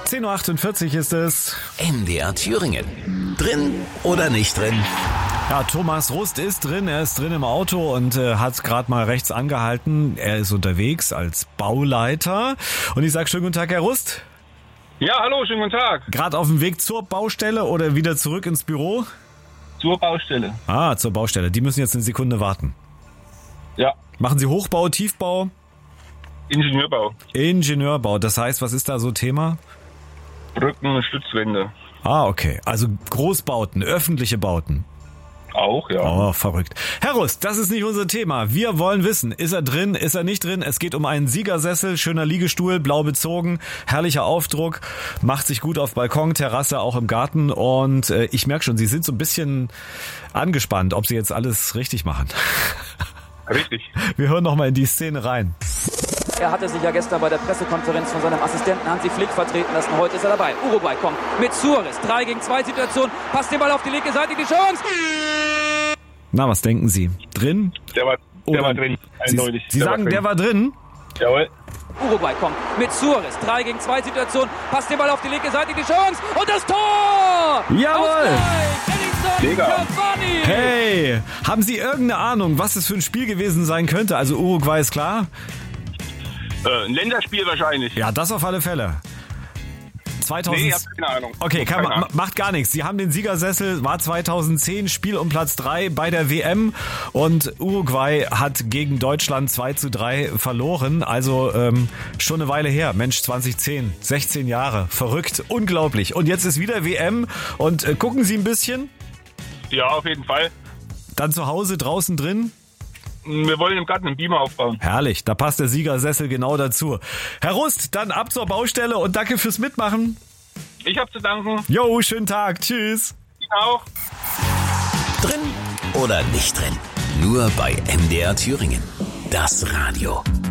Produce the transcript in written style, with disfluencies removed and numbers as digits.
10.48 Uhr ist es. MDR Thüringen. Drin oder nicht drin? Ja, Thomas Rust ist drin. Er ist drin im Auto und hat gerade mal rechts angehalten. Er ist unterwegs als Bauleiter. Und ich sage schönen guten Tag, Herr Rust. Ja, hallo, schönen guten Tag. Gerade auf dem Weg zur Baustelle oder wieder zurück ins Büro? Zur Baustelle. Ah, zur Baustelle. Die müssen jetzt eine Sekunde warten. Ja. Machen Sie Hochbau, Tiefbau? Ingenieurbau. Ingenieurbau. Das heißt, was ist da so Thema? Brücken, Stützwände. Ah, okay. Also Großbauten, öffentliche Bauten. Auch, ja. Oh, verrückt. Herr Rust, das ist nicht unser Thema. Wir wollen wissen, ist er drin, ist er nicht drin? Es geht um einen Siegersessel, schöner Liegestuhl, blau bezogen, herrlicher Aufdruck, macht sich gut auf Balkon, Terrasse, auch im Garten. Und ich merke schon, Sie sind so ein bisschen angespannt, ob Sie jetzt alles richtig machen. Richtig. Wir hören noch mal in die Szene rein. Er hatte sich ja gestern bei der Pressekonferenz von seinem Assistenten Hansi Flick vertreten lassen. Heute ist er dabei. Uruguay kommt mit Suarez. 3 gegen 2 Situation. Passt den Ball auf die linke Seite. Die Chance. Na, was denken Sie? Drin? Der war drin. Eindeutig. Sie sagen, der war drin? Jawohl. Uruguay kommt mit Suarez. 3 gegen 2 Situation. Passt den Ball auf die linke Seite. Die Chance. Und das Tor! Jawohl! Mega. Hey, haben Sie irgendeine Ahnung, was es für ein Spiel gewesen sein könnte? Also Uruguay ist klar? Ein Länderspiel wahrscheinlich. Ja, das auf alle Fälle. 2000. Nee, ich hab keine Ahnung. Okay, Keine Ahnung. macht gar nichts. Sie haben den Siegersessel, war 2010, Spiel um Platz 3 bei der WM und Uruguay hat gegen Deutschland 2:3 verloren. Also schon eine Weile her. Mensch, 2010, 16 Jahre. Verrückt, unglaublich. Und jetzt ist wieder WM und gucken Sie ein bisschen? Ja, auf jeden Fall. Dann zu Hause, draußen drin? Wir wollen im Garten einen Beamer aufbauen. Herrlich, da passt der Siegersessel genau dazu. Herr Rust, dann ab zur Baustelle und danke fürs Mitmachen. Ich hab zu danken. Jo, schönen Tag, tschüss. Ihnen auch. Drin oder nicht drin? Nur bei MDR Thüringen. Das Radio.